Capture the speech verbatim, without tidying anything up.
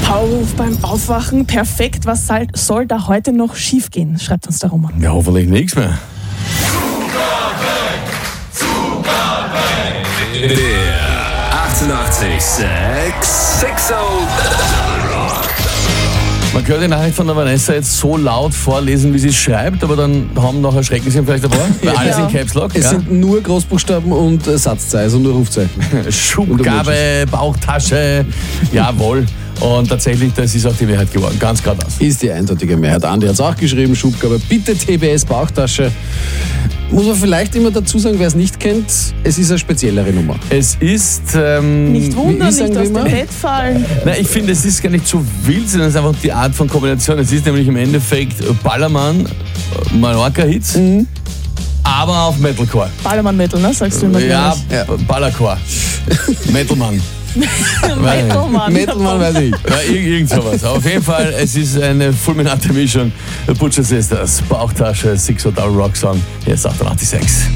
Tauruf beim Aufwachen, perfekt. Was soll da heute noch schiefgehen? Schreibt uns der Roman. Ja, hoffentlich nichts mehr. Der achtundachtzig sechs Sexo. Man könnte die Nachricht von der Vanessa jetzt so laut vorlesen, wie sie es schreibt, aber dann haben noch erschrecken sie vielleicht dabei, weil alles Ja. in Caps Lock. Es Ja. sind nur Großbuchstaben und äh, Satzzeichen, also nur Rufzeichen. Schubgabe, Bauchtasche, jawohl. Und tatsächlich, das ist auch die Mehrheit geworden, ganz geradeaus. Ist die eindeutige Mehrheit. Andi hat es auch geschrieben, Schubgabe, bitte T B S Bauchtasche. Muss man vielleicht immer dazu sagen, wer es nicht kennt, es ist eine speziellere Nummer. Es ist... Ähm, Nicht wundern, wie sagen nicht wir aus dem immer? Bett fallen. Nein, ich finde, es ist gar nicht so wild, sondern es ist einfach die Art von Kombination. Es ist nämlich im Endeffekt Ballermann, Mallorca-Hits, Mhm. aber auf Metalcore. Ballermann Metal, ne? Sagst du immer. Ja, Ja. Ballercore. Metalmann. Metalmann. Metalmann weiß ich. Ja, irgend, irgend sowas. Auf jeden Fall, es ist eine fulminante Mischung. Butcher Sisters, Bauchtasche, Six Hour Rock Song. Hier ist achtundachtzig Komma sechs.